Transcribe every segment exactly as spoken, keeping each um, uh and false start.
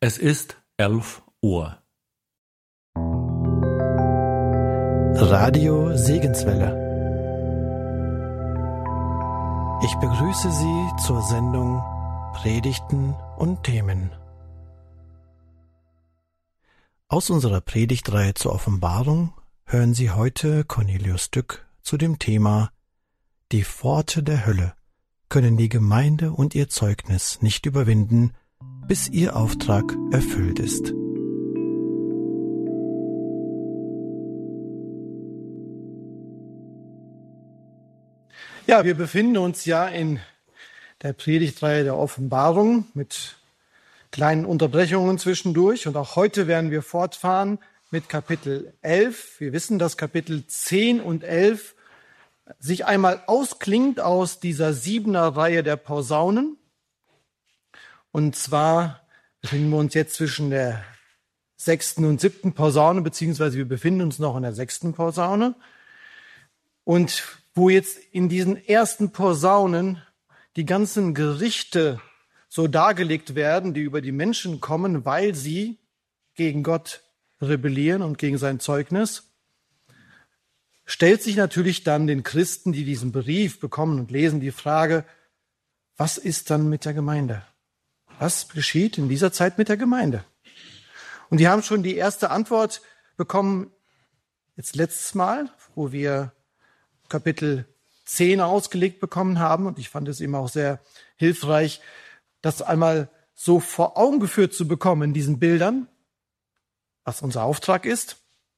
Es ist elf Uhr. Radio Segenswelle. Ich begrüße Sie zur Sendung Predigten und Themen. Aus unserer Predigtreihe zur Offenbarung hören Sie heute Cornelius Dück zu dem Thema Die Pforte der Hölle können die Gemeinde und ihr Zeugnis nicht überwinden, bis ihr Auftrag erfüllt ist. Ja, wir befinden uns ja in der Predigtreihe der Offenbarung mit kleinen Unterbrechungen zwischendurch. Und auch heute werden wir fortfahren mit Kapitel elf. Wir wissen, dass Kapitel zehn und elf sich einmal ausklingt aus dieser siebener Reihe der Posaunen. Und zwar befinden wir uns jetzt zwischen der sechsten und siebten Posaune, beziehungsweise wir befinden uns noch in der sechsten Posaune. Und wo jetzt in diesen ersten Posaunen die ganzen Gerichte so dargelegt werden, die über die Menschen kommen, weil sie gegen Gott rebellieren und gegen sein Zeugnis, stellt sich natürlich dann den Christen, die diesen Brief bekommen und lesen, die Frage, was ist dann mit der Gemeinde? Was geschieht in dieser Zeit mit der Gemeinde? Und die haben schon die erste Antwort bekommen, jetzt letztes Mal, wo wir Kapitel zehn ausgelegt bekommen haben. Und ich fand es eben auch sehr hilfreich, das einmal so vor Augen geführt zu bekommen in diesen Bildern, was unser Auftrag ist.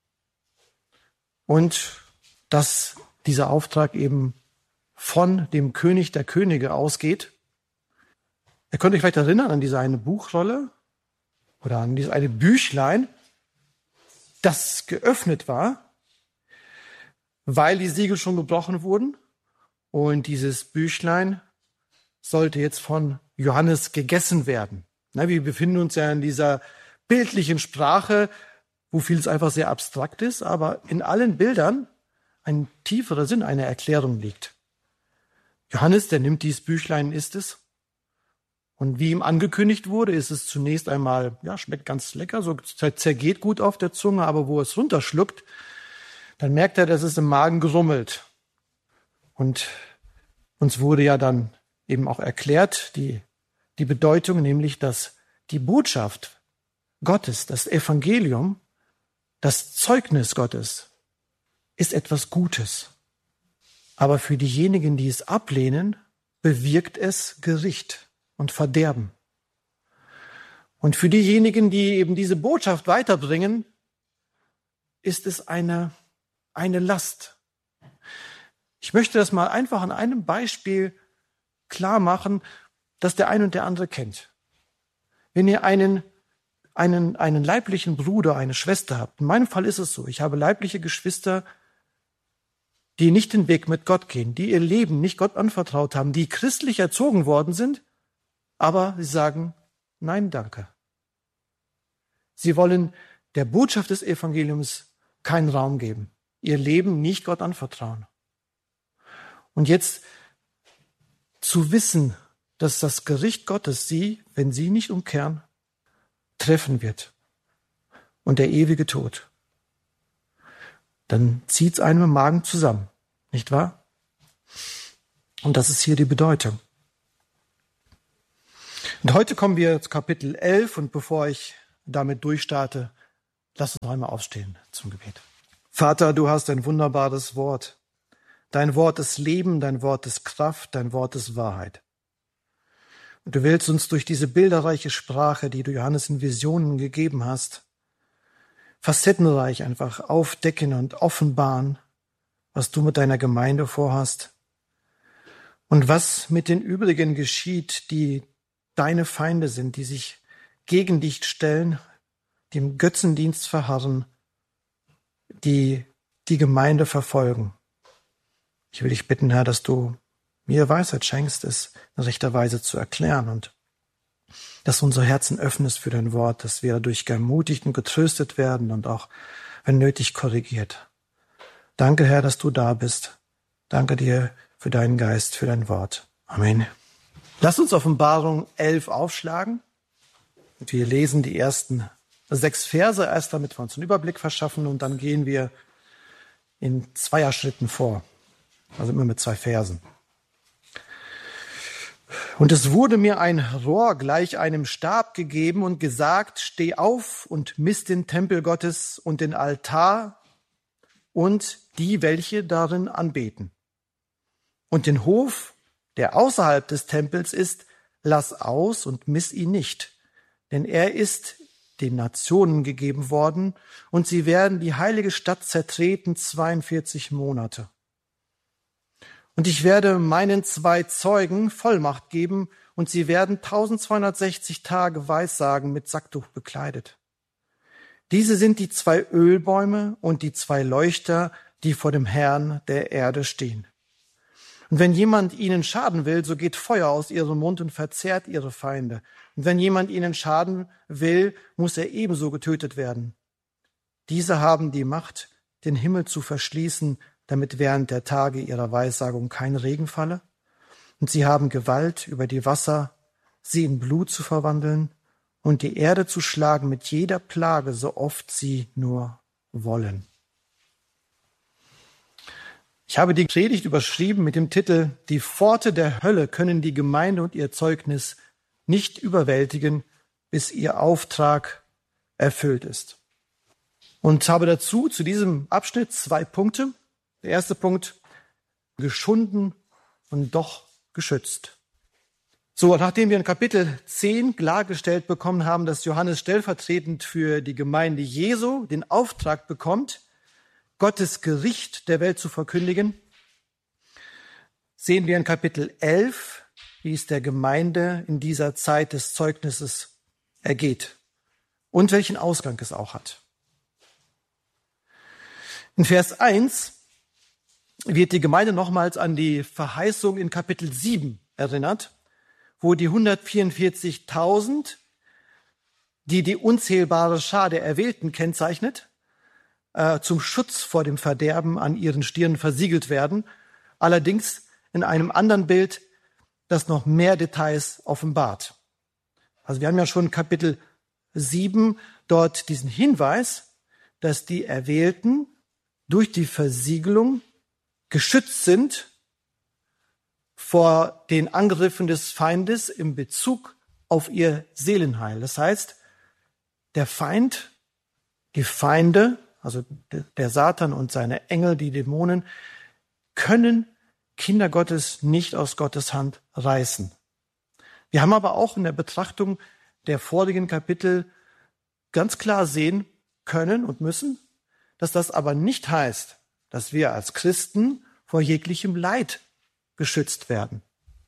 Und dass dieser Auftrag eben von dem König der Könige ausgeht. Ihr könnt euch vielleicht erinnern an diese eine Buchrolle oder an dieses eine Büchlein, das geöffnet war, weil die Siegel schon gebrochen wurden. Und dieses Büchlein sollte jetzt von Johannes gegessen werden. Na, wir befinden uns ja in dieser bildlichen Sprache, wo vieles einfach sehr abstrakt ist, aber in allen Bildern ein tieferer Sinn, eine Erklärung liegt. Johannes, der nimmt dieses Büchlein, isst es. Und wie ihm angekündigt wurde, ist es zunächst einmal, ja, schmeckt ganz lecker, so zergeht gut auf der Zunge, aber wo es runterschluckt, dann merkt er, dass es im Magen grummelt. Und uns wurde ja dann eben auch erklärt, die, die Bedeutung, nämlich, dass die Botschaft Gottes, das Evangelium, das Zeugnis Gottes, ist etwas Gutes. Aber für diejenigen, die es ablehnen, bewirkt es Gericht und Verderben. Und für diejenigen, die eben diese Botschaft weiterbringen, ist es eine, eine Last. Ich möchte das mal einfach an einem Beispiel klar machen, das der eine und der andere kennt. Wenn ihr einen, einen, einen leiblichen Bruder, eine Schwester habt, in meinem Fall ist es so, ich habe leibliche Geschwister, die nicht den Weg mit Gott gehen, die ihr Leben nicht Gott anvertraut haben, die christlich erzogen worden sind, aber sie sagen, nein, danke. Sie wollen der Botschaft des Evangeliums keinen Raum geben, ihr Leben nicht Gott anvertrauen. Und jetzt zu wissen, dass das Gericht Gottes sie, wenn sie nicht umkehren, treffen wird und der ewige Tod, dann zieht es einem im Magen zusammen, nicht wahr? Und das ist hier die Bedeutung. Und heute kommen wir zu Kapitel elf und bevor ich damit durchstarte, lass uns noch einmal aufstehen zum Gebet. Vater, du hast ein wunderbares Wort. Dein Wort ist Leben, dein Wort ist Kraft, dein Wort ist Wahrheit. Und du willst uns durch diese bilderreiche Sprache, die du Johannes in Visionen gegeben hast, facettenreich einfach aufdecken und offenbaren, was du mit deiner Gemeinde vorhast und was mit den übrigen geschieht, die deine Feinde sind, die sich gegen dich stellen, die im Götzendienst verharren, die die Gemeinde verfolgen. Ich will dich bitten, Herr, dass du mir Weisheit schenkst, es in rechter Weise zu erklären und dass du unsere Herzen öffnest für dein Wort, dass wir dadurch ermutigt und getröstet werden und auch, wenn nötig, korrigiert. Danke, Herr, dass du da bist. Danke dir für deinen Geist, für dein Wort. Amen. Lass uns Offenbarung elf aufschlagen. Wir lesen die ersten sechs Verse erst, damit wir uns einen Überblick verschaffen, und dann gehen wir in Zweierschritten vor. Also immer mit zwei Versen. Und es wurde mir ein Rohr gleich einem Stab gegeben und gesagt, steh auf und miss den Tempel Gottes und den Altar und die, welche darin anbeten. Und den Hof, der außerhalb des Tempels ist, lass aus und miss ihn nicht, denn er ist den Nationen gegeben worden, und sie werden die heilige Stadt zertreten zweiundvierzig Monate. Und ich werde meinen zwei Zeugen Vollmacht geben, und sie werden eintausendzweihundertsechzig Tage Weissagen mit Sacktuch bekleidet. Diese sind die zwei Ölbäume und die zwei Leuchter, die vor dem Herrn der Erde stehen. Und wenn jemand ihnen schaden will, so geht Feuer aus ihrem Mund und verzehrt ihre Feinde. Und wenn jemand ihnen schaden will, muss er ebenso getötet werden. Diese haben die Macht, den Himmel zu verschließen, damit während der Tage ihrer Weissagung kein Regen falle. Und sie haben Gewalt über die Wasser, sie in Blut zu verwandeln und die Erde zu schlagen mit jeder Plage, so oft sie nur wollen. Ich habe die Predigt überschrieben mit dem Titel Die Pforte der Hölle können die Gemeinde und ihr Zeugnis nicht überwältigen, bis ihr Auftrag erfüllt ist. Und habe dazu zu diesem Abschnitt zwei Punkte. Der erste Punkt, geschunden und doch geschützt. So, nachdem wir in Kapitel zehn klargestellt bekommen haben, dass Johannes stellvertretend für die Gemeinde Jesu den Auftrag bekommt, Gottes Gericht der Welt zu verkündigen, sehen wir in Kapitel elf, wie es der Gemeinde in dieser Zeit des Zeugnisses ergeht und welchen Ausgang es auch hat. In Vers eins wird die Gemeinde nochmals an die Verheißung in Kapitel sieben erinnert, wo die hundertvierundvierzigtausend, die die unzählbare Schar der Erwählten kennzeichnet, äh, zum Schutz vor dem Verderben an ihren Stirnen versiegelt werden, allerdings in einem anderen Bild, das noch mehr Details offenbart. Also wir haben ja schon in Kapitel sieben dort diesen Hinweis, dass die Erwählten durch die Versiegelung geschützt sind vor den Angriffen des Feindes in Bezug auf ihr Seelenheil. Das heißt, der Feind, die Feinde, also der Satan und seine Engel, die Dämonen, können Kinder Gottes nicht aus Gottes Hand reißen. Wir haben aber auch in der Betrachtung der vorigen Kapitel ganz klar sehen können und müssen, dass das aber nicht heißt, dass wir als Christen vor jeglichem Leid geschützt werden.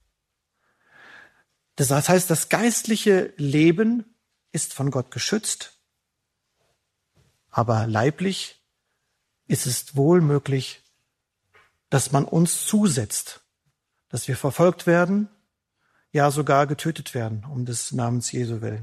Das heißt, das geistliche Leben ist von Gott geschützt, aber leiblich ist es wohl möglich, dass man uns zusetzt, dass wir verfolgt werden, ja sogar getötet werden, um des Namens Jesu willen.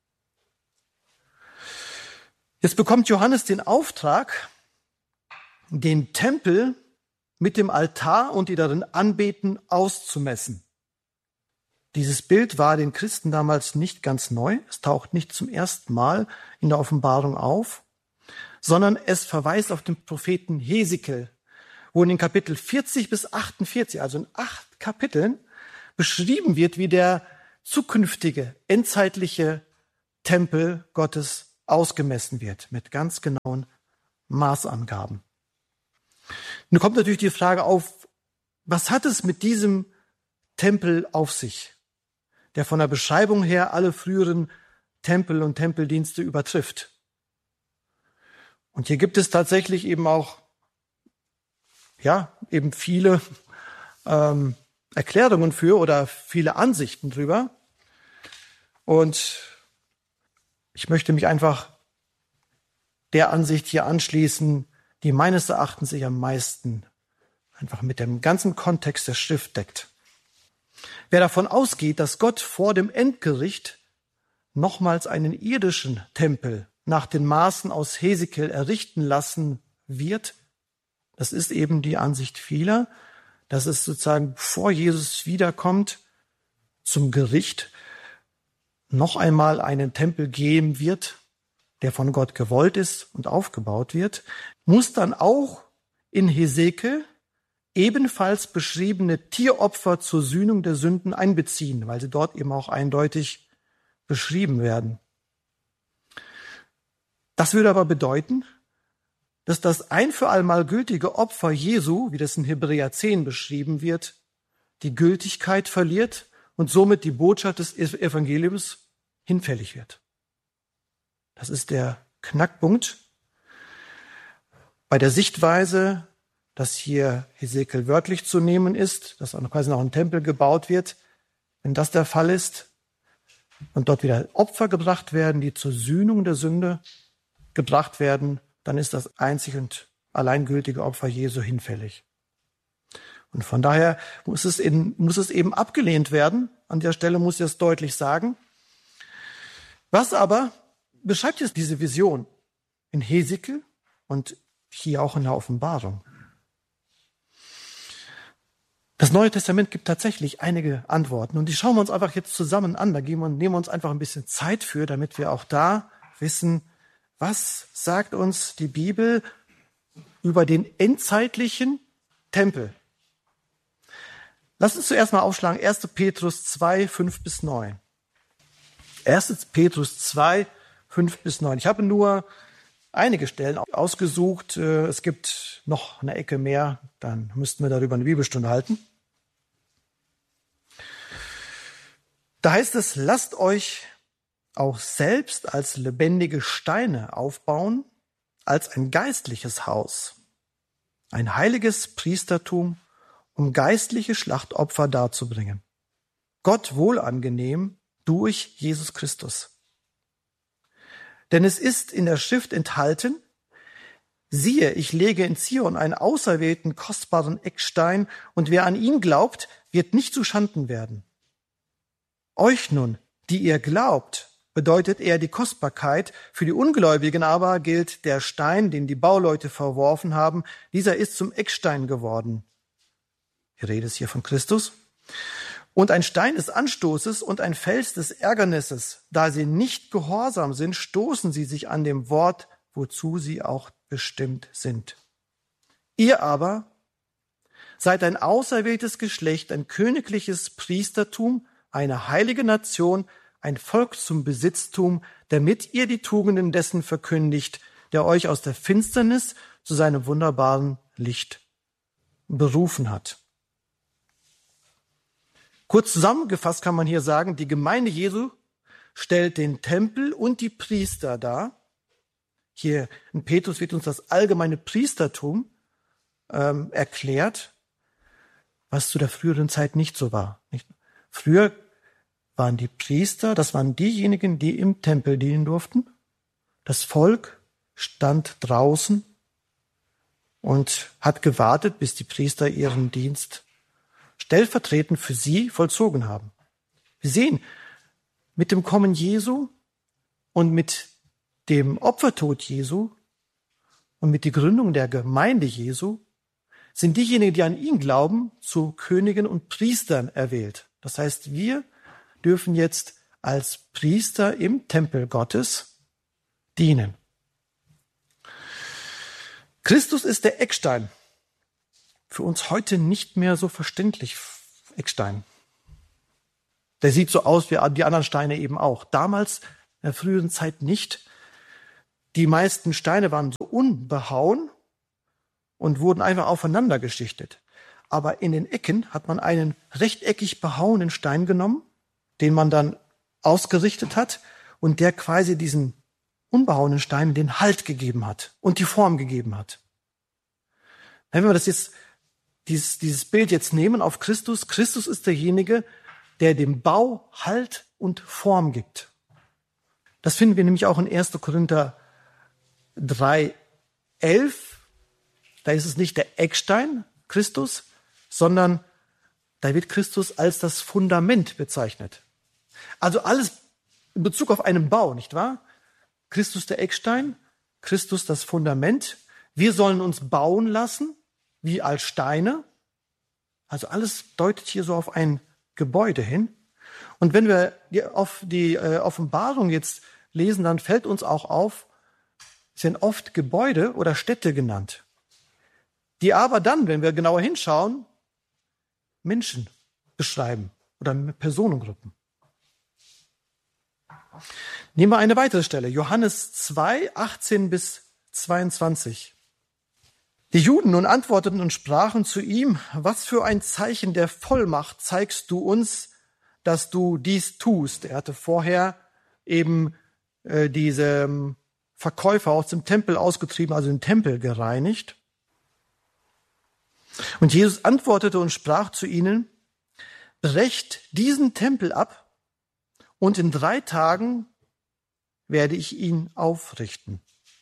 Jetzt bekommt Johannes den Auftrag, den Tempel mit dem Altar und die darin anbeten auszumessen. Dieses Bild war den Christen damals nicht ganz neu. Es taucht nicht zum ersten Mal in der Offenbarung auf, sondern es verweist auf den Propheten Hesekiel, wo in den Kapitel vierzig bis achtundvierzig, also in acht Kapiteln, beschrieben wird, wie der zukünftige, endzeitliche Tempel Gottes ausgemessen wird, mit ganz genauen Maßangaben. Nun kommt natürlich die Frage auf, was hat es mit diesem Tempel auf sich, der von der Beschreibung her alle früheren Tempel und Tempeldienste übertrifft? Und hier gibt es tatsächlich eben auch, ja, eben viele ähm, Erklärungen für oder viele Ansichten drüber. Und ich möchte mich einfach der Ansicht hier anschließen, die meines Erachtens sich am meisten einfach mit dem ganzen Kontext der Schrift deckt. Wer davon ausgeht, dass Gott vor dem Endgericht nochmals einen irdischen Tempel nach den Maßen aus Hesekiel errichten lassen wird, das ist eben die Ansicht vieler, dass es sozusagen, bevor Jesus wiederkommt zum Gericht, noch einmal einen Tempel geben wird, der von Gott gewollt ist und aufgebaut wird, muss dann auch in Hesekiel ebenfalls beschriebene Tieropfer zur Sühnung der Sünden einbeziehen, weil sie dort eben auch eindeutig beschrieben werden. Das würde aber bedeuten, dass das ein für allemal gültige Opfer Jesu, wie das in Hebräer zehn beschrieben wird, die Gültigkeit verliert und somit die Botschaft des Evangeliums hinfällig wird. Das ist der Knackpunkt bei der Sichtweise, dass hier Hesekiel wörtlich zu nehmen ist, dass auch quasi noch ein Tempel gebaut wird. Wenn das der Fall ist und dort wieder Opfer gebracht werden, die zur Sühnung der Sünde gebracht werden, dann ist das einzig und allein gültige Opfer Jesu hinfällig. Und von daher muss es, in, muss es eben abgelehnt werden. An der Stelle muss ich es deutlich sagen. Was aber beschreibt jetzt diese Vision in Hesekiel und hier auch in der Offenbarung? Das Neue Testament gibt tatsächlich einige Antworten und die schauen wir uns einfach jetzt zusammen an. Da geben wir, nehmen wir uns einfach ein bisschen Zeit für, damit wir auch da wissen, was sagt uns die Bibel über den endzeitlichen Tempel. Lass uns zuerst mal aufschlagen, erster Petrus zwei, fünf bis neun. erster Petrus zwei, fünf bis neun. Ich habe nur einige Stellen ausgesucht. Es gibt noch eine Ecke mehr, dann müssten wir darüber eine Bibelstunde halten. Da heißt es, lasst euch auch selbst als lebendige Steine aufbauen, als ein geistliches Haus, ein heiliges Priestertum, um geistliche Schlachtopfer darzubringen. Gott wohlangenehm durch Jesus Christus. Denn es ist in der Schrift enthalten, siehe, ich lege in Zion einen auserwählten, kostbaren Eckstein, und wer an ihn glaubt, wird nicht zu Schanden werden. Euch nun, die ihr glaubt, bedeutet er die Kostbarkeit, für die Ungläubigen aber gilt der Stein, den die Bauleute verworfen haben, dieser ist zum Eckstein geworden. Die Rede ist hier von Christus. Und ein Stein des Anstoßes und ein Fels des Ärgernisses. Da sie nicht gehorsam sind, stoßen sie sich an dem Wort, wozu sie auch bestimmt sind. Ihr aber seid ein auserwähltes Geschlecht, ein königliches Priestertum, eine heilige Nation, ein Volk zum Besitztum, damit ihr die Tugenden dessen verkündigt, der euch aus der Finsternis zu seinem wunderbaren Licht berufen hat. Kurz zusammengefasst kann man hier sagen, die Gemeinde Jesu stellt den Tempel und die Priester dar. Hier in Petrus wird uns das allgemeine Priestertum ähm, erklärt, was zu der früheren Zeit nicht so war. Nicht? Früher waren die Priester, das waren diejenigen, die im Tempel dienen durften. Das Volk stand draußen und hat gewartet, bis die Priester ihren Dienst stellvertretend für sie vollzogen haben. Wir sehen, mit dem Kommen Jesu und mit dem Opfertod Jesu und mit der Gründung der Gemeinde Jesu sind diejenigen, die an ihn glauben, zu Königen und Priestern erwählt. Das heißt, wir dürfen jetzt als Priester im Tempel Gottes dienen. Christus ist der Eckstein. Für uns heute nicht mehr so verständlich, Eckstein. Der sieht so aus wie die anderen Steine eben auch. Damals, in der früheren Zeit nicht. Die meisten Steine waren so unbehauen und wurden einfach aufeinander geschichtet. Aber in den Ecken hat man einen rechteckig behauenen Stein genommen, den man dann ausgerichtet hat und der quasi diesen unbehauenen Stein den Halt gegeben hat und die Form gegeben hat. Wenn wir das jetzt Dieses, dieses Bild jetzt nehmen auf Christus. Christus ist derjenige, der dem Bau Halt und Form gibt. Das finden wir nämlich auch in erster Korinther drei, elf. Da ist es nicht der Eckstein, Christus, sondern da wird Christus als das Fundament bezeichnet. Also alles in Bezug auf einen Bau, nicht wahr? Christus der Eckstein, Christus das Fundament. Wir sollen uns bauen lassen, wie als Steine. Also alles deutet hier so auf ein Gebäude hin. Und wenn wir die, auf die äh, Offenbarung jetzt lesen, dann fällt uns auch auf, es sind oft Gebäude oder Städte genannt, die aber dann, wenn wir genauer hinschauen, Menschen beschreiben oder Personengruppen. Nehmen wir eine weitere Stelle, Johannes zwei, achtzehn bis zweiundzwanzig. Die Juden nun antworteten und sprachen zu ihm: Was für ein Zeichen der Vollmacht zeigst du uns, dass du dies tust? Er hatte vorher eben äh, diese Verkäufer aus dem Tempel ausgetrieben, also den Tempel gereinigt. Und Jesus antwortete und sprach zu ihnen: Brecht diesen Tempel ab, und in drei Tagen werde ich ihn aufrichten.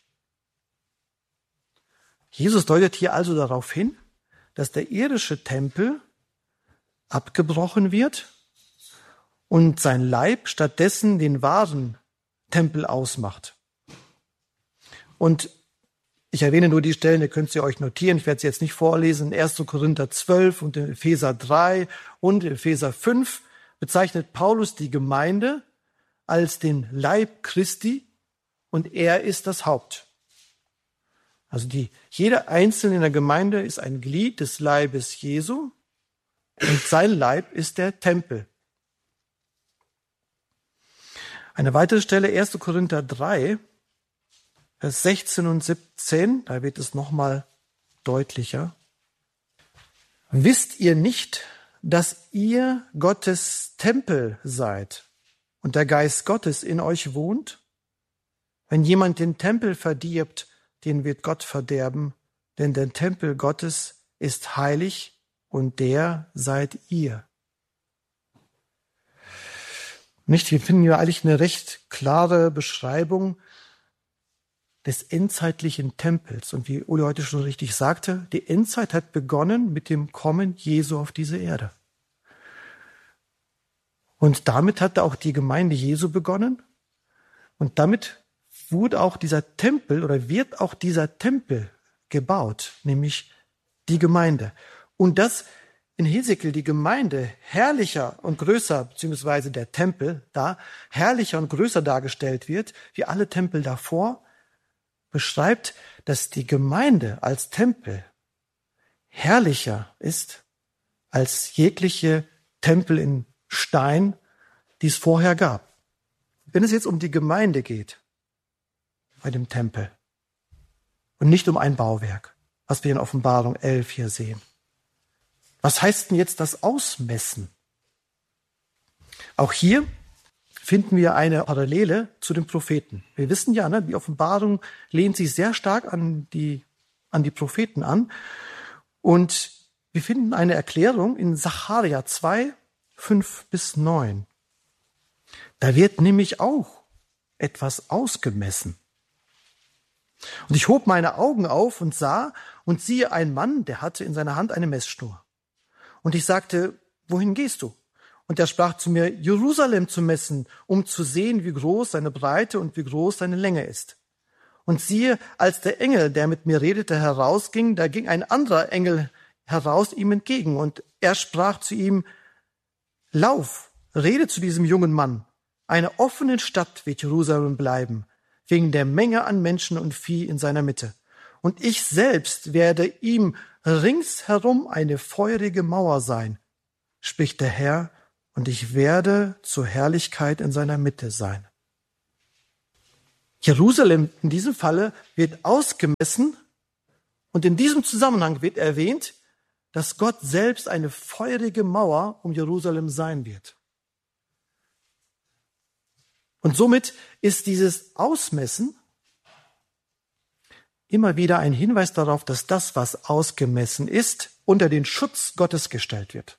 Jesus deutet hier also darauf hin, dass der irdische Tempel abgebrochen wird und sein Leib stattdessen den wahren Tempel ausmacht. Und ich erwähne nur die Stellen, ihr könnt sie euch notieren, ich werde sie jetzt nicht vorlesen. In erster Korinther zwölf und in Epheser drei und in Epheser fünf bezeichnet Paulus die Gemeinde als den Leib Christi und er ist das Haupt. Also die, jeder Einzelne in der Gemeinde ist ein Glied des Leibes Jesu und sein Leib ist der Tempel. Eine weitere Stelle, erster Korinther drei, Vers sechzehn und siebzehn, da wird es nochmal deutlicher. Wisst ihr nicht, dass ihr Gottes Tempel seid und der Geist Gottes in euch wohnt? Wenn jemand den Tempel verdirbt, den wird Gott verderben, denn der Tempel Gottes ist heilig und der seid ihr. Nicht? Hier finden wir eigentlich eine recht klare Beschreibung des endzeitlichen Tempels. Und wie Uli heute schon richtig sagte, die Endzeit hat begonnen mit dem Kommen Jesu auf diese Erde. Und damit hatte auch die Gemeinde Jesu begonnen. Und damit wurde auch dieser Tempel oder wird auch dieser Tempel gebaut, nämlich die Gemeinde. Und dass in Hesekiel die Gemeinde herrlicher und größer, beziehungsweise der Tempel da, herrlicher und größer dargestellt wird, wie alle Tempel davor, beschreibt, dass die Gemeinde als Tempel herrlicher ist als jegliche Tempel in Stein, die es vorher gab. Wenn es jetzt um die Gemeinde geht, bei dem Tempel, und nicht um ein Bauwerk, was wir in Offenbarung elf hier sehen. Was heißt denn jetzt das Ausmessen? Auch hier finden wir eine Parallele zu den Propheten. Wir wissen ja, ne, die Offenbarung lehnt sich sehr stark an die, an die Propheten an. Und wir finden eine Erklärung in Sacharja zwei, fünf bis neun. Da wird nämlich auch etwas ausgemessen. Und ich hob meine Augen auf und sah und siehe einen Mann, der hatte in seiner Hand eine Messschnur. Und ich sagte: Wohin gehst du? Und er sprach zu mir: Jerusalem zu messen, um zu sehen, wie groß seine Breite und wie groß seine Länge ist. Und siehe, als der Engel, der mit mir redete, herausging, da ging ein anderer Engel heraus ihm entgegen. Und er sprach zu ihm: Lauf, rede zu diesem jungen Mann. Eine offene Stadt wird Jerusalem bleiben, wegen der Menge an Menschen und Vieh in seiner Mitte. Und ich selbst werde ihm ringsherum eine feurige Mauer sein, spricht der Herr, und ich werde zur Herrlichkeit in seiner Mitte sein. Jerusalem in diesem Falle wird ausgemessen und in diesem Zusammenhang wird erwähnt, dass Gott selbst eine feurige Mauer um Jerusalem sein wird. Und somit ist dieses Ausmessen immer wieder ein Hinweis darauf, dass das, was ausgemessen ist, unter den Schutz Gottes gestellt wird.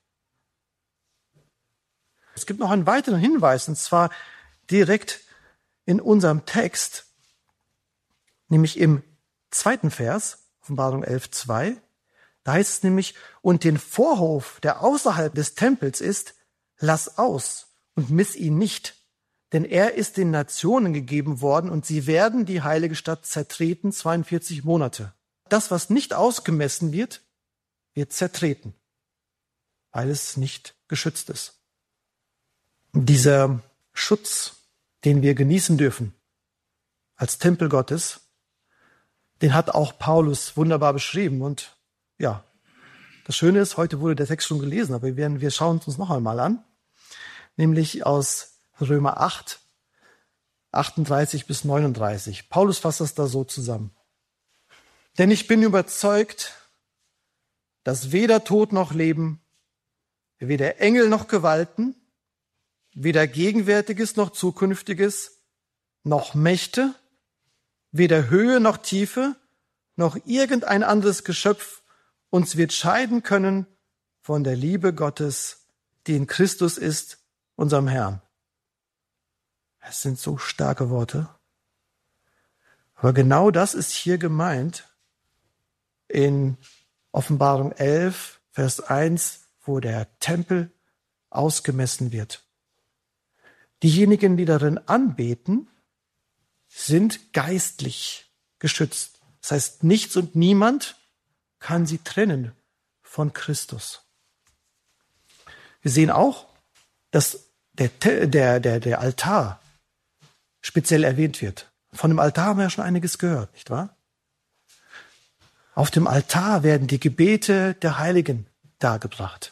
Es gibt noch einen weiteren Hinweis, und zwar direkt in unserem Text, nämlich im zweiten Vers, Offenbarung elf, zwei. Da heißt es nämlich: Und den Vorhof, der außerhalb des Tempels ist, lass aus und miss ihn nicht. Denn er ist den Nationen gegeben worden und sie werden die heilige Stadt zertreten, zweiundvierzig Monate. Das, was nicht ausgemessen wird, wird zertreten, weil es nicht geschützt ist. Dieser Schutz, den wir genießen dürfen als Tempel Gottes, den hat auch Paulus wunderbar beschrieben. Und ja, das Schöne ist, heute wurde der Text schon gelesen, aber wir, werden, wir schauen es uns noch einmal an, nämlich aus Römer acht, achtunddreißig bis neununddreißig. Paulus fasst das da so zusammen. Denn ich bin überzeugt, dass weder Tod noch Leben, weder Engel noch Gewalten, weder Gegenwärtiges noch Zukünftiges, noch Mächte, weder Höhe noch Tiefe, noch irgendein anderes Geschöpf uns wird scheiden können von der Liebe Gottes, die in Christus ist, unserem Herrn. Es sind so starke Worte. Aber genau das ist hier gemeint in Offenbarung elf, Vers eins, wo der Tempel ausgemessen wird. Diejenigen, die darin anbeten, sind geistlich geschützt. Das heißt, nichts und niemand kann sie trennen von Christus. Wir sehen auch, dass der, der, der, der Altar speziell erwähnt wird. Von dem Altar haben wir ja schon einiges gehört, nicht wahr? Auf dem Altar werden die Gebete der Heiligen dargebracht.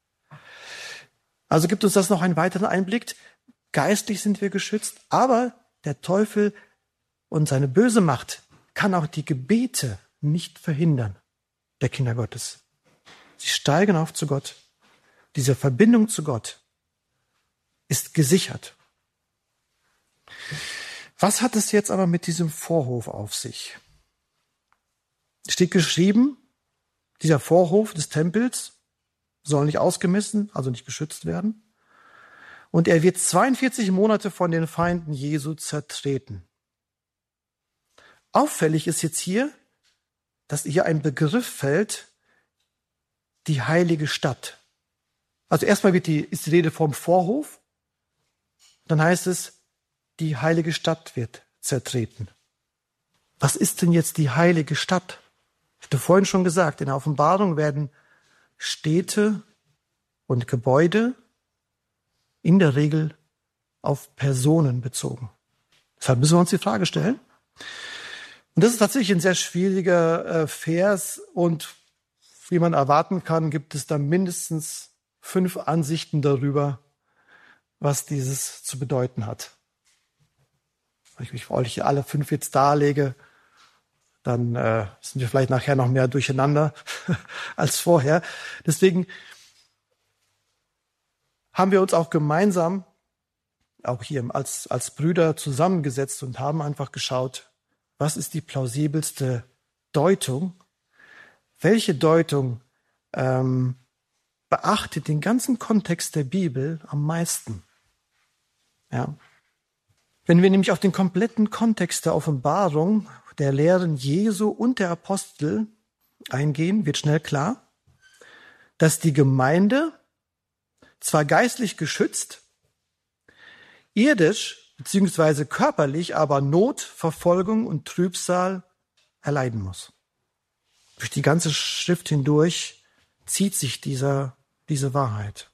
Also gibt uns das noch einen weiteren Einblick. Geistlich sind wir geschützt, aber der Teufel und seine böse Macht kann auch die Gebete nicht verhindern, der Kinder Gottes. Sie steigen auf zu Gott. Diese Verbindung zu Gott ist gesichert. Was hat es jetzt aber mit diesem Vorhof auf sich? Es steht geschrieben, dieser Vorhof des Tempels soll nicht ausgemessen, also nicht geschützt werden. Und er wird zweiundvierzig Monate von den Feinden Jesu zertreten. Auffällig ist jetzt hier, dass hier ein Begriff fällt, die heilige Stadt. Also erstmal wird die, ist die Rede vom Vorhof, dann heißt es, die heilige Stadt wird zertreten. Was ist denn jetzt die heilige Stadt? Ich hatte vorhin schon gesagt, in der Offenbarung werden Städte und Gebäude in der Regel auf Personen bezogen. Deshalb müssen wir uns die Frage stellen. Und das ist tatsächlich ein sehr schwieriger äh, Vers und wie man erwarten kann, gibt es da mindestens fünf Ansichten darüber, was dieses zu bedeuten hat. Wenn ich euch alle fünf jetzt darlege, dann äh, sind wir vielleicht nachher noch mehr durcheinander als vorher. Deswegen haben wir uns auch gemeinsam, auch hier als, als Brüder zusammengesetzt und haben einfach geschaut, was ist die plausibelste Deutung? Welche Deutung ähm, beachtet den ganzen Kontext der Bibel am meisten? Ja. Wenn wir nämlich auf den kompletten Kontext der Offenbarung, der Lehren Jesu und der Apostel eingehen, wird schnell klar, dass die Gemeinde zwar geistlich geschützt, irdisch bzw. körperlich aber Not, Verfolgung und Trübsal erleiden muss. Durch die ganze Schrift hindurch zieht sich dieser, diese Wahrheit.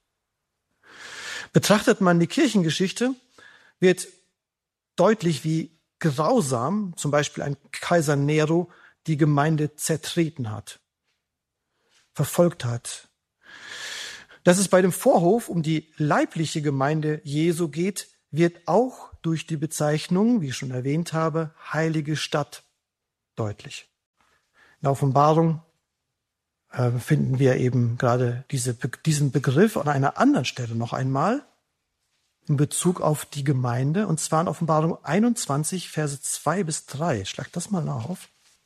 Betrachtet man die Kirchengeschichte, wird deutlich, wie grausam zum Beispiel ein Kaiser Nero die Gemeinde zertreten hat, verfolgt hat. Dass es bei dem Vorhof um die leibliche Gemeinde Jesu geht, wird auch durch die Bezeichnung, wie ich schon erwähnt habe, heilige Stadt deutlich. In der Offenbarung äh, finden wir eben gerade diese, diesen Begriff an einer anderen Stelle noch einmal in Bezug auf die Gemeinde, und zwar in Offenbarung einundzwanzig, Verse zwei bis drei. Schlag das mal auf.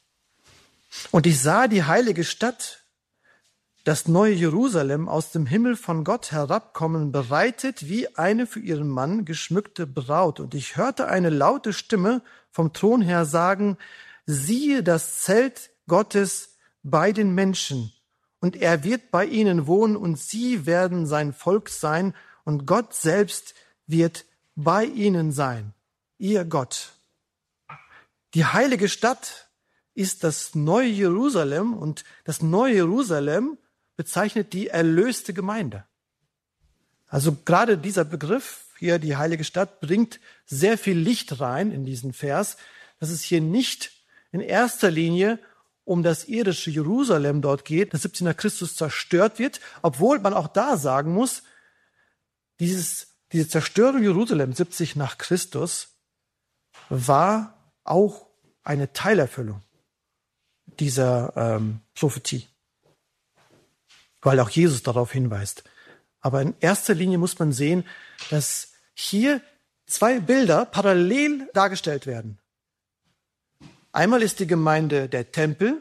Und ich sah die heilige Stadt, das neue Jerusalem, aus dem Himmel von Gott herabkommen, bereitet wie eine für ihren Mann geschmückte Braut. Und ich hörte eine laute Stimme vom Thron her sagen, siehe das Zelt Gottes bei den Menschen, und er wird bei ihnen wohnen, und sie werden sein Volk sein, und Gott selbst wird bei ihnen sein, ihr Gott. Die heilige Stadt ist das neue Jerusalem, und das neue Jerusalem bezeichnet die erlöste Gemeinde. Also gerade dieser Begriff hier die heilige Stadt bringt sehr viel Licht rein in diesen Vers, dass es hier nicht in erster Linie um das irdische Jerusalem dort geht, das siebzig nach Christus zerstört wird, obwohl man auch da sagen muss, dieses, diese Zerstörung Jerusalem siebzig nach Christus war auch eine Teilerfüllung dieser ähm, Prophetie, weil auch Jesus darauf hinweist. Aber in erster Linie muss man sehen, dass hier zwei Bilder parallel dargestellt werden. Einmal ist die Gemeinde der Tempel.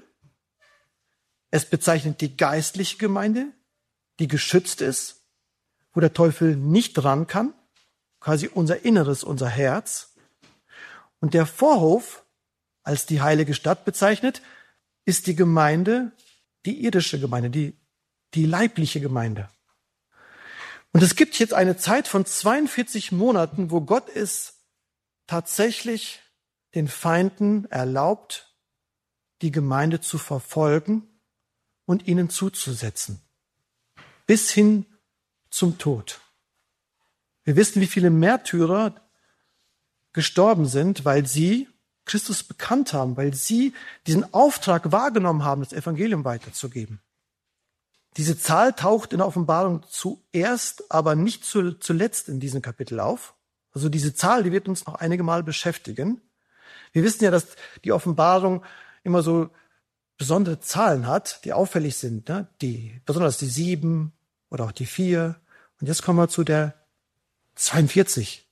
Es bezeichnet die geistliche Gemeinde, die geschützt ist, wo der Teufel nicht ran kann, quasi unser Inneres, unser Herz. Und der Vorhof, als die heilige Stadt bezeichnet, ist die Gemeinde, die irdische Gemeinde, die, die leibliche Gemeinde. Und es gibt jetzt eine Zeit von zweiundvierzig Monaten, wo Gott es tatsächlich den Feinden erlaubt, die Gemeinde zu verfolgen und ihnen zuzusetzen. Bis hin zum Tod. Wir wissen, wie viele Märtyrer gestorben sind, weil sie Christus bekannt haben, weil sie diesen Auftrag wahrgenommen haben, das Evangelium weiterzugeben. Diese Zahl taucht in der Offenbarung zuerst, aber nicht zuletzt in diesem Kapitel auf. Also diese Zahl, die wird uns noch einige Mal beschäftigen. Wir wissen ja, dass die Offenbarung immer so besondere Zahlen hat, die auffällig sind, ne? Die, besonders die sieben oder auch die vier. Und jetzt kommen wir zu der zweiundvierzig.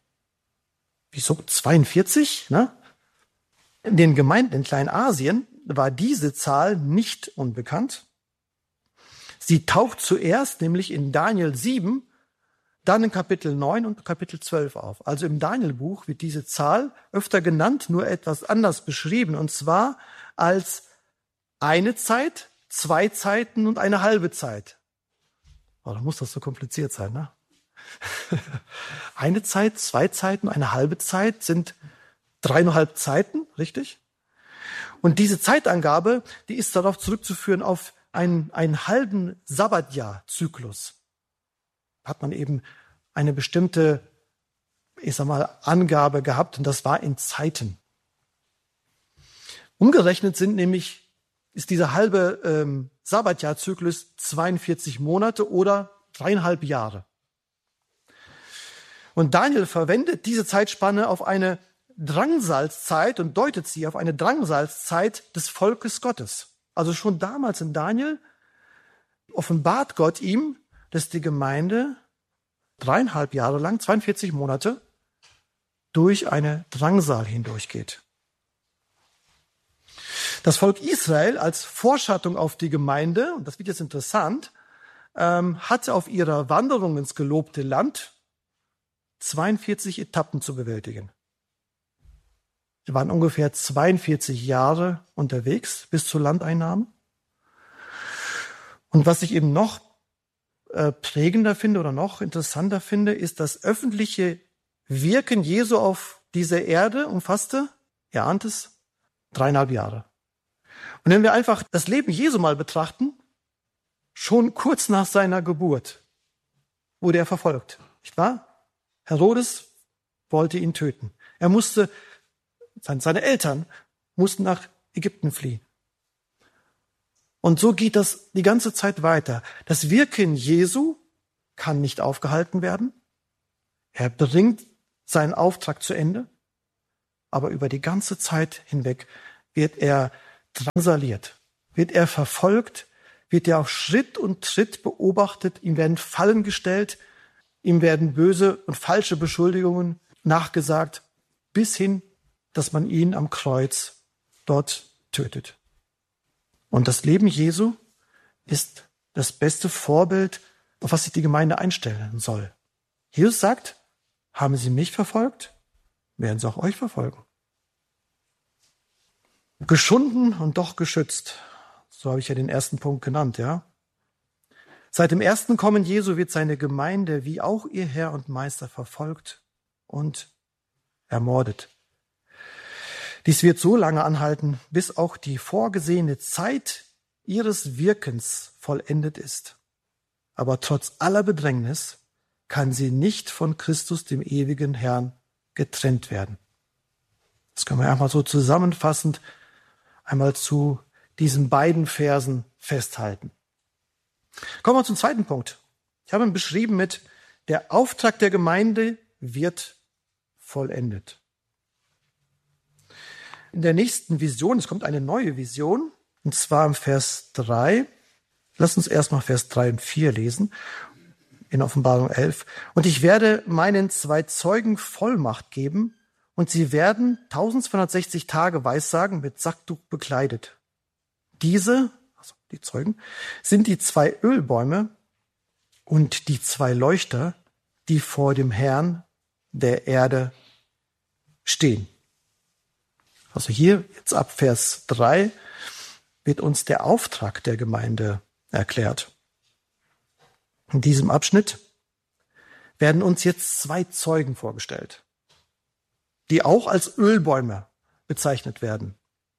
Wieso zweiundvierzig? Ne? In den Gemeinden in Kleinasien war diese Zahl nicht unbekannt. Sie taucht zuerst nämlich in Daniel sieben, dann in Kapitel neun und Kapitel zwölf auf. Also im Daniel-Buch wird diese Zahl öfter genannt, nur etwas anders beschrieben. Und zwar als eine Zeit, zwei Zeiten und eine halbe Zeit. Oh, da muss das so kompliziert sein, ne? Eine Zeit, zwei Zeiten, eine halbe Zeit sind dreieinhalb Zeiten, richtig? Und diese Zeitangabe, die ist darauf zurückzuführen auf einen, einen halben Sabbatjahr-Zyklus. Hat man eben eine bestimmte, ich sag mal, Angabe gehabt, und das war in Zeiten. Umgerechnet sind nämlich, ist dieser halbe ähm, Sabbatjahr-Zyklus zweiundvierzig Monate oder dreieinhalb Jahre. Und Daniel verwendet diese Zeitspanne auf eine Drangsalzzeit und deutet sie auf eine Drangsalzzeit des Volkes Gottes. Also schon damals in Daniel offenbart Gott ihm, dass die Gemeinde dreieinhalb Jahre lang, zweiundvierzig Monate, durch eine Drangsal hindurchgeht. Das Volk Israel als Vorschattung auf die Gemeinde, und das wird jetzt interessant, ähm, hatte auf ihrer Wanderung ins gelobte Land zweiundvierzig Etappen zu bewältigen. Sie waren ungefähr zweiundvierzig Jahre unterwegs bis zur Landeinnahme. Und was ich eben noch äh, prägender finde oder noch interessanter finde, ist das öffentliche Wirken Jesu auf dieser Erde umfasste, ihr ahnt es, dreieinhalb Jahre. Und wenn wir einfach das Leben Jesu mal betrachten, schon kurz nach seiner Geburt wurde er verfolgt, nicht wahr? Herodes wollte ihn töten. Er musste, seine Eltern mussten nach Ägypten fliehen. Und so geht das die ganze Zeit weiter. Das Wirken Jesu kann nicht aufgehalten werden. Er bringt seinen Auftrag zu Ende. Aber über die ganze Zeit hinweg wird er drangsaliert, wird er verfolgt, wird er auf Schritt und Tritt beobachtet, ihm werden Fallen gestellt, ihm werden böse und falsche Beschuldigungen nachgesagt, bis hin, dass man ihn am Kreuz dort tötet. Und das Leben Jesu ist das beste Vorbild, auf was sich die Gemeinde einstellen soll. Jesus sagt, haben sie mich verfolgt, werden sie auch euch verfolgen. Geschunden und doch geschützt. So habe ich ja den ersten Punkt genannt, ja. Seit dem ersten Kommen Jesu wird seine Gemeinde wie auch ihr Herr und Meister verfolgt und ermordet. Dies wird so lange anhalten, bis auch die vorgesehene Zeit ihres Wirkens vollendet ist. Aber trotz aller Bedrängnis kann sie nicht von Christus, dem ewigen Herrn, getrennt werden. Das können wir einmal so zusammenfassend einmal zu diesen beiden Versen festhalten. Kommen wir zum zweiten Punkt. Ich habe ihn beschrieben mit: Der Auftrag der Gemeinde wird vollendet. In der nächsten Vision, es kommt eine neue Vision, und zwar im Vers drei. Lass uns erstmal Vers drei und vier lesen, in Offenbarung elf. Und ich werde meinen zwei Zeugen Vollmacht geben, und sie werden eintausendzweihundertsechzig Tage Weissagen mit Sacktuch bekleidet. Diese, also die Zeugen, sind die zwei Ölbäume und die zwei Leuchter, die vor dem Herrn der Erde stehen. Also hier jetzt ab Vers drei wird uns der Auftrag der Gemeinde erklärt. In diesem Abschnitt werden uns jetzt zwei Zeugen vorgestellt, die auch als Ölbäume bezeichnet werden.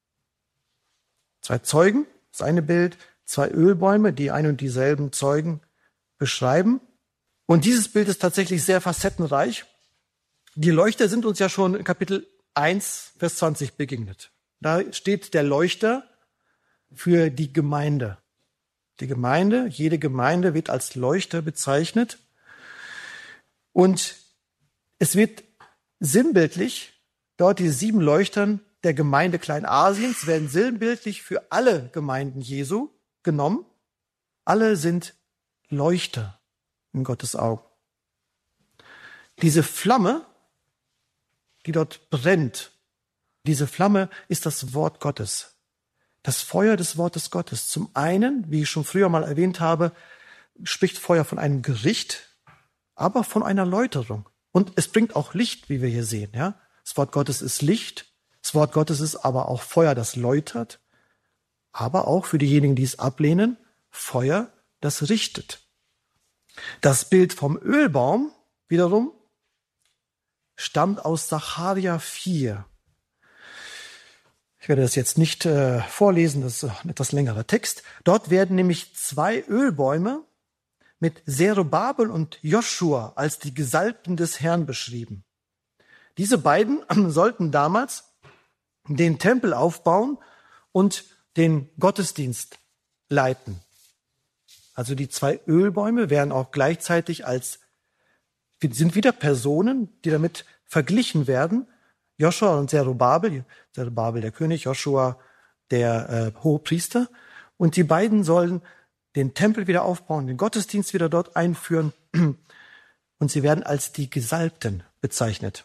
Zwei Zeugen, das eine Bild, zwei Ölbäume, die ein und dieselben Zeugen beschreiben. Und dieses Bild ist tatsächlich sehr facettenreich. Die Leuchter sind uns ja schon in Kapitel eins, Vers zwanzig begegnet. Da steht der Leuchter für die Gemeinde. Die Gemeinde, jede Gemeinde wird als Leuchter bezeichnet. Und es wird sinnbildlich dort die sieben Leuchtern der Gemeinde Kleinasiens werden sinnbildlich für alle Gemeinden Jesu genommen. Alle sind Leuchter in Gottes Augen. Diese Flamme, die dort brennt, diese Flamme ist das Wort Gottes. Das Feuer des Wortes Gottes. Zum einen, wie ich schon früher mal erwähnt habe, spricht Feuer von einem Gericht, aber von einer Läuterung. Und es bringt auch Licht, wie wir hier sehen. Ja? Das Wort Gottes ist Licht. Das Wort Gottes ist aber auch Feuer, das läutert. Aber auch für diejenigen, die es ablehnen, Feuer, das richtet. Das Bild vom Ölbaum wiederum stammt aus Sacharja vier. Ich werde das jetzt nicht äh, vorlesen, das ist ein etwas längerer Text. Dort werden nämlich zwei Ölbäume mit Zerubabel und Joschua als die Gesalbten des Herrn beschrieben. Diese beiden sollten damals den Tempel aufbauen und den Gottesdienst leiten. Also die zwei Ölbäume werden auch gleichzeitig als, sind wieder Personen, die damit verglichen werden. Joschua und Zerubabel, Zerubabel der König, Joschua der äh, Hohepriester. Und die beiden sollen den Tempel wieder aufbauen, den Gottesdienst wieder dort einführen. Und sie werden als die Gesalbten bezeichnet.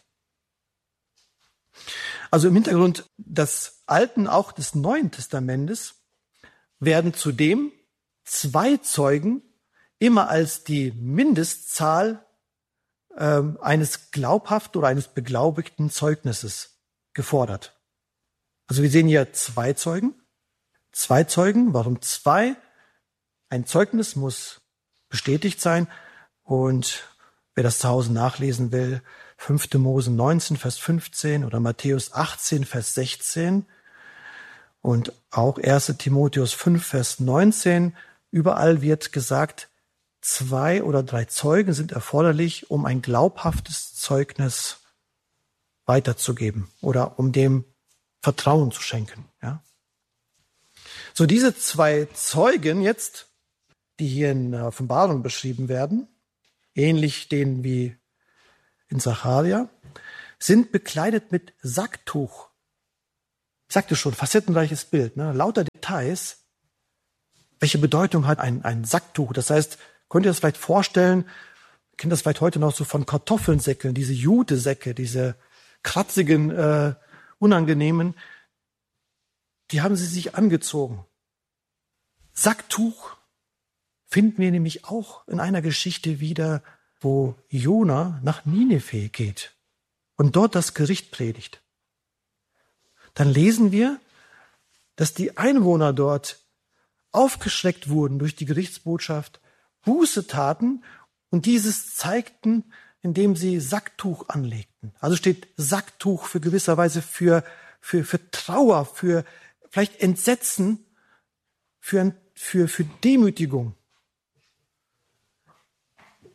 Also im Hintergrund des Alten, auch des Neuen Testamentes, werden zudem zwei Zeugen immer als die Mindestzahl äh, eines glaubhaften oder eines beglaubigten Zeugnisses gefordert. Also wir sehen hier zwei Zeugen. Zwei Zeugen, warum zwei? Ein Zeugnis muss bestätigt sein. Und wer das zu Hause nachlesen will, fünfte Mose neunzehn, Vers fünfzehn oder Matthäus achtzehn, Vers sechzehn und auch erste Timotheus fünf, Vers neunzehn. Überall wird gesagt, zwei oder drei Zeugen sind erforderlich, um ein glaubhaftes Zeugnis weiterzugeben oder um dem Vertrauen zu schenken. Ja? So, diese zwei Zeugen jetzt, die hier in der Offenbarung beschrieben werden, ähnlich denen wie in Sacharja, sind bekleidet mit Sacktuch. Ich sagte schon, facettenreiches Bild, ne? Lauter Details. Welche Bedeutung hat ein, ein Sacktuch? Das heißt, könnt ihr das vielleicht vorstellen, ihr kennt das vielleicht heute noch so von Kartoffelsäckeln, diese Jutesäcke, diese kratzigen, äh, unangenehmen, die haben sie sich angezogen. Sacktuch finden wir nämlich auch in einer Geschichte wieder, wo Jona nach Nineveh geht und dort das Gericht predigt. Dann lesen wir, dass die Einwohner dort aufgeschreckt wurden durch die Gerichtsbotschaft, Buße taten und dieses zeigten, indem sie Sacktuch anlegten. Also steht Sacktuch für gewisserweise für, für, für Trauer, für vielleicht Entsetzen, für, für, für Demütigung.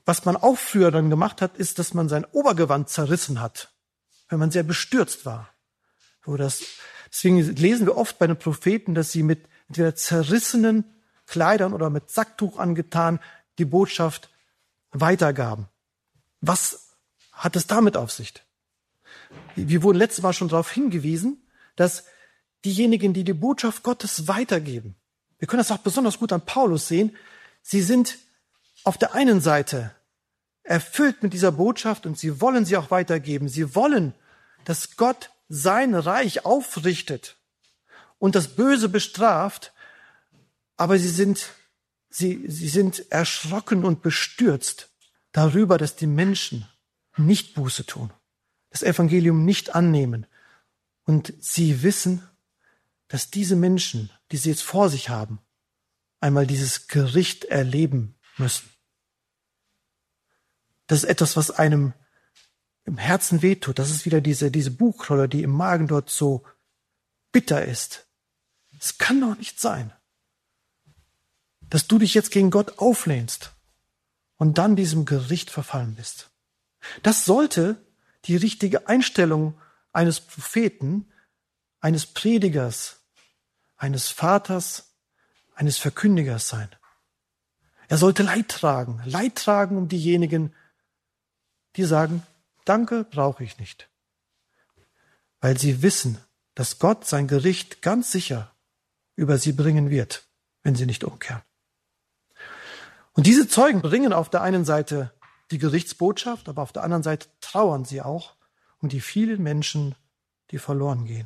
Was man auch früher dann gemacht hat, ist, dass man sein Obergewand zerrissen hat, wenn man sehr bestürzt war. So, das, deswegen lesen wir oft bei den Propheten, dass sie mit entweder zerrissenen Kleidern oder mit Sacktuch angetan die Botschaft weitergaben. Was hat es damit auf sich? Wir wurden letztes Mal schon darauf hingewiesen, dass diejenigen, die die Botschaft Gottes weitergeben, wir können das auch besonders gut an Paulus sehen, sie sind auf der einen Seite erfüllt mit dieser Botschaft und sie wollen sie auch weitergeben. Sie wollen, dass Gott sein Reich aufrichtet und das Böse bestraft, aber sie sind, sie, sie sind erschrocken und bestürzt darüber, dass die Menschen nicht Buße tun, das Evangelium nicht annehmen. Und sie wissen, dass diese Menschen, die sie jetzt vor sich haben, einmal dieses Gericht erleben müssen. Das ist etwas, was einem im Herzen wehtut. Das ist wieder diese, diese Buchrolle, die im Magen dort so bitter ist. Es kann doch nicht sein, dass du dich jetzt gegen Gott auflehnst und dann diesem Gericht verfallen bist. Das sollte die richtige Einstellung eines Propheten, eines Predigers, eines Vaters, eines Verkündigers sein. Er sollte Leid tragen, Leid tragen um diejenigen, die sagen, danke, brauche ich nicht. Weil sie wissen, dass Gott sein Gericht ganz sicher über sie bringen wird, wenn sie nicht umkehren. Und diese Zeugen bringen auf der einen Seite die Gerichtsbotschaft, aber auf der anderen Seite trauern sie auch um die vielen Menschen, die verloren gehen.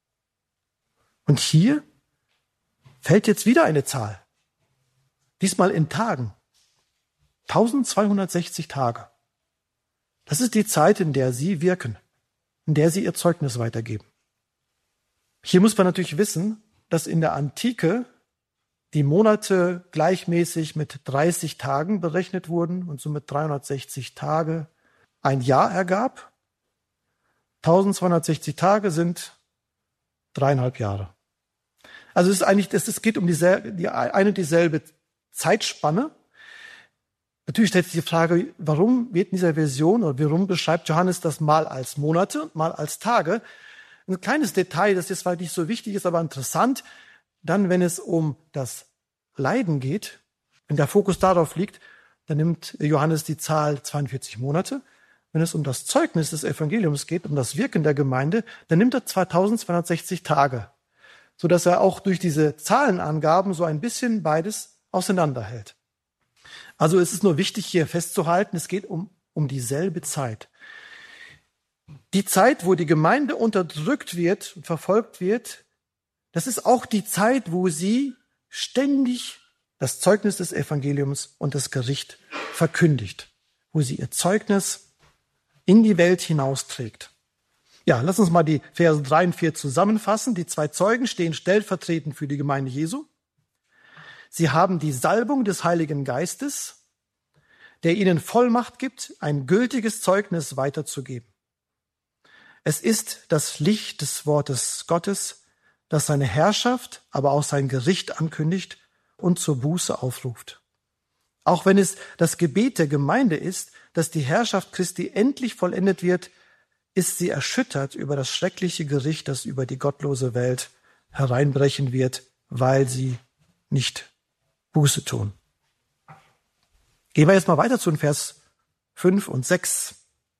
Und hier fällt jetzt wieder eine Zahl. Diesmal in Tagen. eintausendzweihundertsechzig Tage. Das ist die Zeit, in der sie wirken, in der sie ihr Zeugnis weitergeben. Hier muss man natürlich wissen, dass in der Antike die Monate gleichmäßig mit dreißig Tagen berechnet wurden und somit dreihundertsechzig Tage ein Jahr ergab. eintausendzweihundertsechzig Tage sind dreieinhalb Jahre. Also es ist eigentlich, es geht um dieselbe, die eine und dieselbe Zeitspanne. Natürlich stellt sich die Frage, warum wird in dieser Version oder warum beschreibt Johannes das mal als Monate und mal als Tage? Ein kleines Detail, das jetzt vielleicht nicht so wichtig ist, aber interessant. Dann, wenn es um das Leiden geht, wenn der Fokus darauf liegt, dann nimmt Johannes die Zahl zweiundvierzig Monate. Wenn es um das Zeugnis des Evangeliums geht, um das Wirken der Gemeinde, dann nimmt er eintausendzweihundertsechzig Tage, sodass er auch durch diese Zahlenangaben so ein bisschen beides auseinanderhält. Also es ist nur wichtig, hier festzuhalten, es geht um, um dieselbe Zeit. Die Zeit, wo die Gemeinde unterdrückt wird und verfolgt wird, das ist auch die Zeit, wo sie ständig das Zeugnis des Evangeliums und das Gericht verkündigt, wo sie ihr Zeugnis in die Welt hinausträgt. Ja, lass uns mal die Verse drei und vier zusammenfassen. Die zwei Zeugen stehen stellvertretend für die Gemeinde Jesu. Sie haben die Salbung des Heiligen Geistes, der ihnen Vollmacht gibt, ein gültiges Zeugnis weiterzugeben. Es ist das Licht des Wortes Gottes, das seine Herrschaft, aber auch sein Gericht ankündigt und zur Buße aufruft. Auch wenn es das Gebet der Gemeinde ist, dass die Herrschaft Christi endlich vollendet wird, ist sie erschüttert über das schreckliche Gericht, das über die gottlose Welt hereinbrechen wird, weil sie nicht Buße tun. Gehen wir jetzt mal weiter zu den Vers fünf und sechs.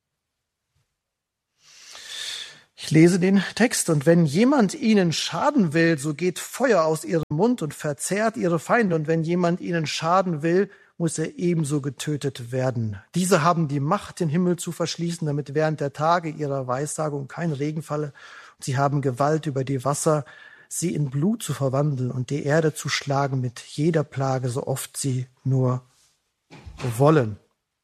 Ich lese den Text. Und wenn jemand ihnen schaden will, so geht Feuer aus ihrem Mund und verzehrt ihre Feinde. Und wenn jemand ihnen schaden will, muss er ebenso getötet werden. Diese haben die Macht, den Himmel zu verschließen, damit während der Tage ihrer Weissagung kein Regen falle. Und sie haben Gewalt über die Wasser, sie in Blut zu verwandeln und die Erde zu schlagen mit jeder Plage, so oft sie nur wollen.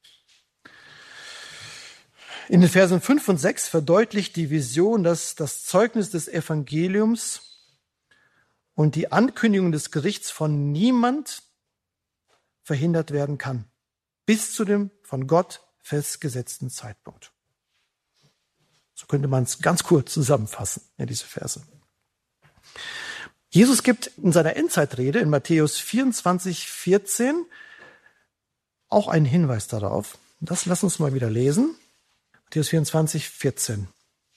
In den Versen fünf und sechs verdeutlicht die Vision, dass das Zeugnis des Evangeliums und die Ankündigung des Gerichts von niemand verhindert werden kann, bis zu dem von Gott festgesetzten Zeitpunkt. So könnte man es ganz kurz zusammenfassen, ja, diese Verse. Jesus gibt in seiner Endzeitrede in Matthäus vierundzwanzig, vierzehn auch einen Hinweis darauf. Das lass uns mal wieder lesen. Matthäus vierundzwanzig, vierzehn.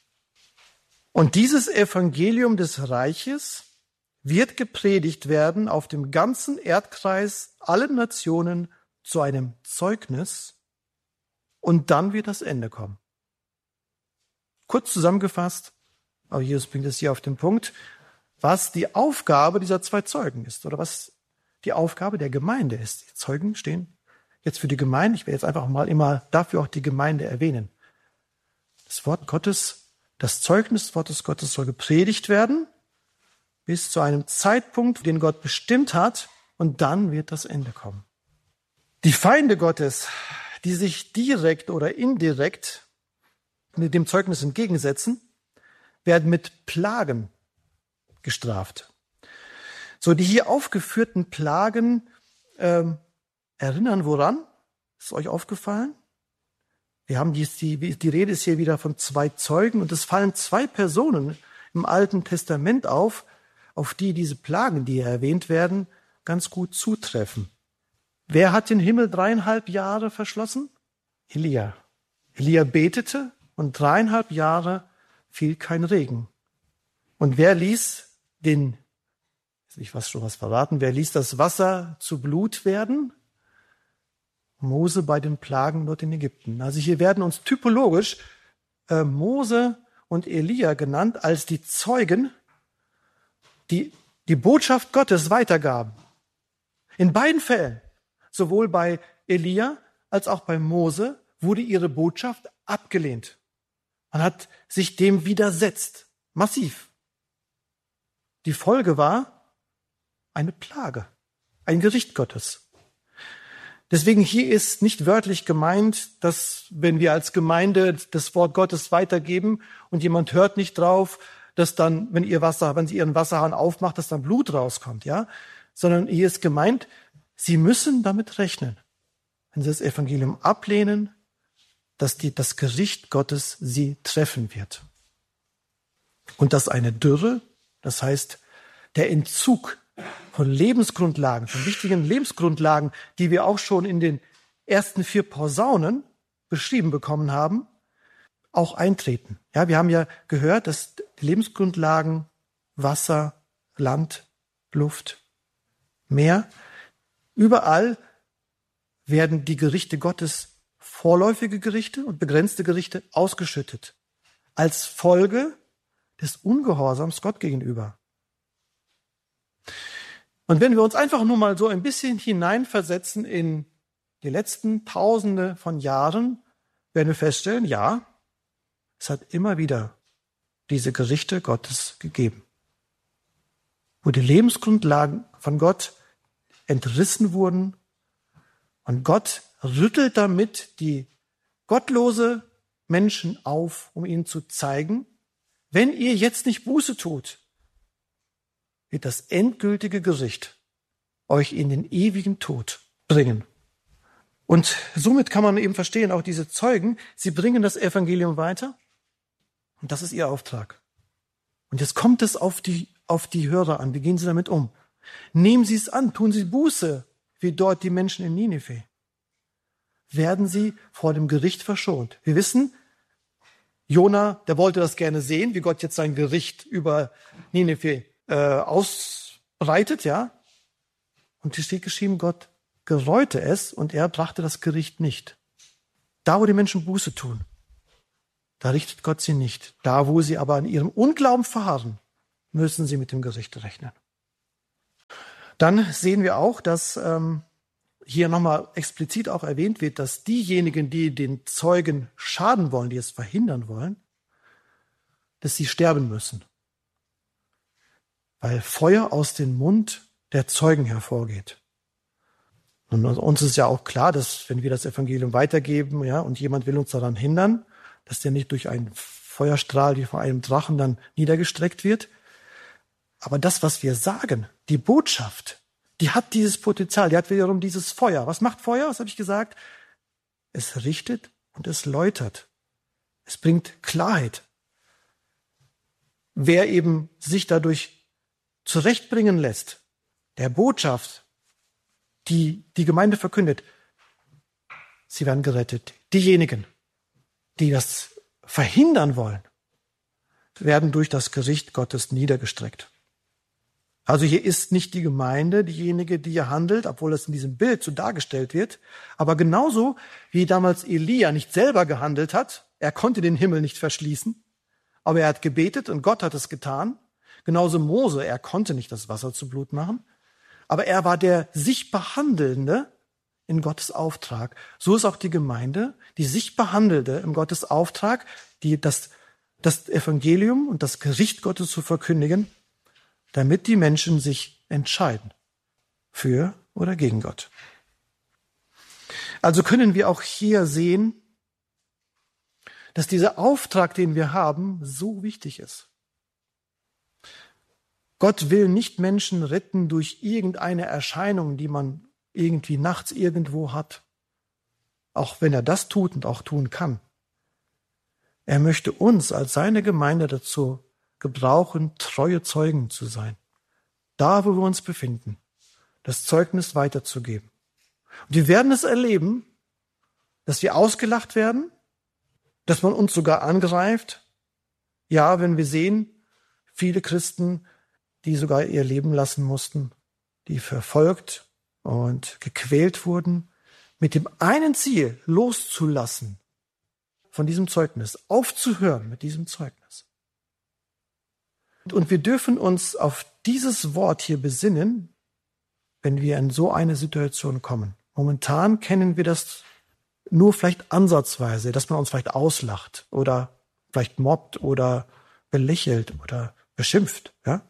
Und dieses Evangelium des Reiches wird gepredigt werden auf dem ganzen Erdkreis allen Nationen zu einem Zeugnis, und dann wird das Ende kommen. Kurz zusammengefasst, aber Jesus bringt es hier auf den Punkt, was die Aufgabe dieser zwei Zeugen ist oder was die Aufgabe der Gemeinde ist. Die Zeugen stehen jetzt für die Gemeinde. Ich werde jetzt einfach mal immer dafür auch die Gemeinde erwähnen. Das Wort Gottes, das Zeugnis des Wortes Gottes soll gepredigt werden bis zu einem Zeitpunkt, den Gott bestimmt hat, und dann wird das Ende kommen. Die Feinde Gottes, die sich direkt oder indirekt mit dem Zeugnis entgegensetzen, werden mit Plagen gestraft. So, die hier aufgeführten Plagen ähm, erinnern woran? Ist euch aufgefallen? Wir haben die, die, die Rede ist hier wieder von zwei Zeugen, und es fallen zwei Personen im Alten Testament auf, auf die diese Plagen, die hier erwähnt werden, ganz gut zutreffen. Wer hat den Himmel dreieinhalb Jahre verschlossen? Elia. Elia betete, und dreieinhalb Jahre fiel kein Regen. Und wer ließ den, ich weiß schon was verraten, wer ließ das Wasser zu Blut werden? Mose bei den Plagen dort in Ägypten. Also hier werden uns typologisch äh, Mose und Elia genannt als die Zeugen, die die Botschaft Gottes weitergaben. In beiden Fällen, sowohl bei Elia als auch bei Mose, wurde ihre Botschaft abgelehnt. Man hat sich dem widersetzt, massiv. Die Folge war eine Plage, ein Gericht Gottes. Deswegen hier ist nicht wörtlich gemeint, dass wenn wir als Gemeinde das Wort Gottes weitergeben und jemand hört nicht drauf, dass dann, wenn ihr Wasser, wenn sie ihren Wasserhahn aufmacht, dass dann Blut rauskommt, ja? Sondern hier ist gemeint, sie müssen damit rechnen, wenn sie das Evangelium ablehnen, dass die, das Gericht Gottes sie treffen wird. Und dass eine Dürre, das heißt der Entzug von Lebensgrundlagen, von wichtigen Lebensgrundlagen, die wir auch schon in den ersten vier Posaunen beschrieben bekommen haben, auch eintreten. Ja, wir haben ja gehört, dass die Lebensgrundlagen Wasser, Land, Luft, Meer, überall werden die Gerichte Gottes, vorläufige Gerichte und begrenzte Gerichte, ausgeschüttet. Als Folge des Ungehorsams Gott gegenüber. Und wenn wir uns einfach nur mal so ein bisschen hineinversetzen in die letzten Tausende von Jahren, werden wir feststellen, ja, es hat immer wieder diese Gerichte Gottes gegeben, wo die Lebensgrundlagen von Gott entrissen wurden, und Gott rüttelt damit die gottlose Menschen auf, um ihnen zu zeigen, wenn ihr jetzt nicht Buße tut, wird das endgültige Gericht euch in den ewigen Tod bringen. Und somit kann man eben verstehen, auch diese Zeugen, sie bringen das Evangelium weiter, und das ist ihr Auftrag. Und jetzt kommt es auf die, auf die Hörer an. Wie gehen sie damit um? Nehmen sie es an, tun sie Buße, wie dort die Menschen in Ninive. Werden sie vor dem Gericht verschont. Wir wissen, Jona, der wollte das gerne sehen, wie Gott jetzt sein Gericht über Ninive äh, ausbreitet, ja. Und hier steht geschrieben, Gott gereute es, und er brachte das Gericht nicht. Da, wo die Menschen Buße tun, da richtet Gott sie nicht. Da, wo sie aber an ihrem Unglauben verharren, müssen sie mit dem Gericht rechnen. Dann sehen wir auch, dass ähm, hier nochmal explizit auch erwähnt wird, dass diejenigen, die den Zeugen schaden wollen, die es verhindern wollen, dass sie sterben müssen. Weil Feuer aus dem Mund der Zeugen hervorgeht. Und uns ist ja auch klar, dass wenn wir das Evangelium weitergeben, ja, und jemand will uns daran hindern, dass der nicht durch einen Feuerstrahl wie von einem Drachen dann niedergestreckt wird. Aber das, was wir sagen, die Botschaft, die hat dieses Potenzial, die hat wiederum dieses Feuer. Was macht Feuer? Was habe ich gesagt? Es richtet und es läutert. Es bringt Klarheit. Wer eben sich dadurch zurechtbringen lässt, der Botschaft, die die Gemeinde verkündet, sie werden gerettet. Diejenigen, die das verhindern wollen, werden durch das Gericht Gottes niedergestreckt. Also hier ist nicht die Gemeinde diejenige, die hier handelt, obwohl es in diesem Bild so dargestellt wird. Aber genauso wie damals Elia nicht selber gehandelt hat, er konnte den Himmel nicht verschließen, aber er hat gebetet und Gott hat es getan. Genauso Mose, er konnte nicht das Wasser zu Blut machen, aber er war der sichtbar Handelnde in Gottes Auftrag. So ist auch die Gemeinde, die sichtbar Handelnde im Gottes Auftrag, die das, das Evangelium und das Gericht Gottes zu verkündigen, damit die Menschen sich entscheiden für oder gegen Gott. Also können wir auch hier sehen, dass dieser Auftrag, den wir haben, so wichtig ist. Gott will nicht Menschen retten durch irgendeine Erscheinung, die man irgendwie nachts irgendwo hat, auch wenn er das tut und auch tun kann. Er möchte uns als seine Gemeinde dazu gebrauchen, treue Zeugen zu sein. Da, wo wir uns befinden, das Zeugnis weiterzugeben. Und wir werden es erleben, dass wir ausgelacht werden, dass man uns sogar angreift. Ja, wenn wir sehen, viele Christen, die sogar ihr Leben lassen mussten, die verfolgt und gequält wurden, mit dem einen Ziel loszulassen von diesem Zeugnis, aufzuhören mit diesem Zeugnis. Und wir dürfen uns auf dieses Wort hier besinnen, wenn wir in so eine Situation kommen. Momentan kennen wir das nur vielleicht ansatzweise, dass man uns vielleicht auslacht oder vielleicht mobbt oder belächelt oder beschimpft. Ja?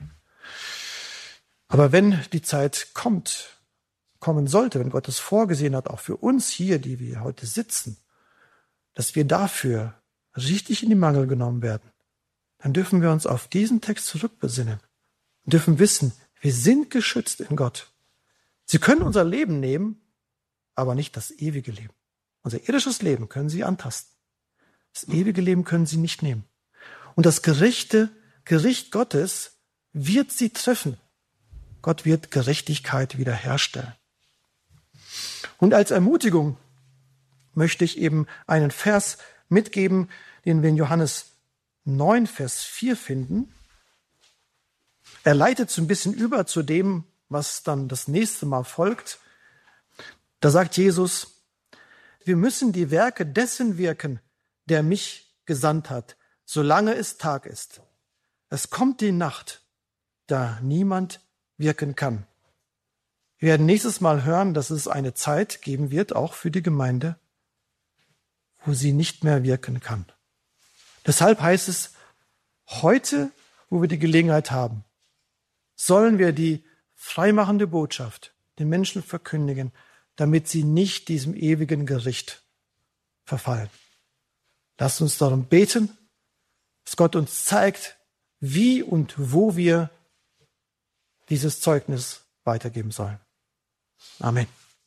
Aber wenn die Zeit kommt, kommen sollte, wenn Gott es vorgesehen hat, auch für uns hier, die wir heute sitzen, dass wir dafür richtig in die Mangel genommen werden, dann dürfen wir uns auf diesen Text zurückbesinnen und dürfen wissen, wir sind geschützt in Gott. Sie können unser Leben nehmen, aber nicht das ewige Leben. Unser irdisches Leben können sie antasten. Das ewige Leben können sie nicht nehmen. Und das gerechte Gericht Gottes wird sie treffen. Gott wird Gerechtigkeit wiederherstellen. Und als Ermutigung möchte ich eben einen Vers mitgeben, den wir in Johannes neun, Vers vier finden. Er leitet so ein bisschen über zu dem, was dann das nächste Mal folgt. Da sagt Jesus, wir müssen die Werke dessen wirken, der mich gesandt hat, solange es Tag ist. Es kommt die Nacht, da niemand wirken kann. Wir werden nächstes Mal hören, dass es eine Zeit geben wird, auch für die Gemeinde, wo sie nicht mehr wirken kann. Deshalb heißt es, heute, wo wir die Gelegenheit haben, sollen wir die freimachende Botschaft den Menschen verkündigen, damit sie nicht diesem ewigen Gericht verfallen. Lasst uns darum beten, dass Gott uns zeigt, wie und wo wir dieses Zeugnis weitergeben sollen. Amen.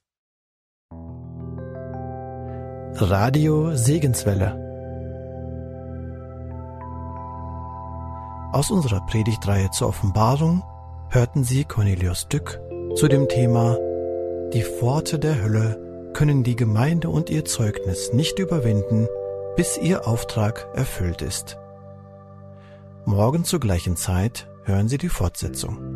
Radio Segenswelle. Aus unserer Predigtreihe zur Offenbarung hörten Sie Cornelius Dück zu dem Thema Die Pforte der Hölle können die Gemeinde und ihr Zeugnis nicht überwinden, bis ihr Auftrag erfüllt ist. Morgen zur gleichen Zeit hören Sie die Fortsetzung.